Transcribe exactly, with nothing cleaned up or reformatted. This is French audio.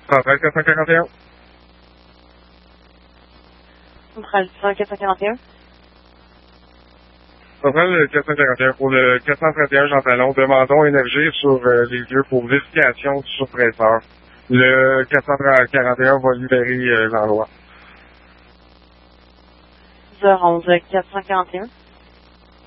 Centrale quatre cent quarante et un. Centrale quatre cent quarante et un. Centrale quatre cent quarante et un pour le quatre cent trente et un Jean Talon, demandons énergie sur euh, les lieux pour vérification du surpresseur. Le quatre cent quarante et un va libérer euh, l'endroit. dix heures onze, quatre cent quarante et un.